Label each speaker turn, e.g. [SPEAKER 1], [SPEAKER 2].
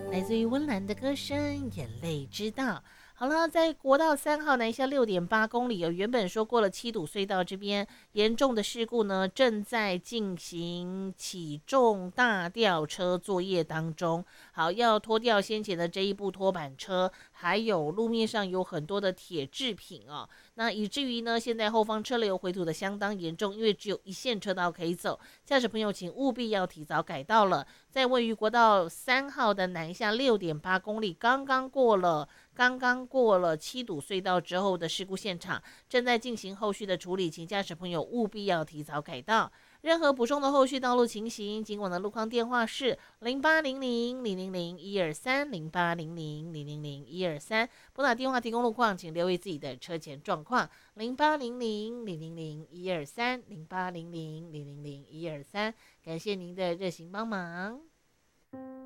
[SPEAKER 1] 来自于温岚的歌声《眼泪知道》。好了，在国道3号南下6.8公里，原本说过了七堵隧道这边严重的事故呢，正在进行起重大吊车作业当中。好，要脱掉先前的这一部拖板车，还有路面上有很多的铁制品哦。那以至于呢，现在后方车流回吐的相当严重，因为只有一线车道可以走。驾驶朋友请务必要提早改道了。在位于国道3号的南下6.8公里，刚刚过了七堵隧道之后的事故现场，正在进行后续的处理，请驾驶朋友务必要提早改道。任何补充的后续道路情形，尽管的路况电话是0800-000-123，0800-000-123，拨打电话提供路况，请留意自己的车前状况。0800-000-123，0800-000-123，感谢您的热心帮忙。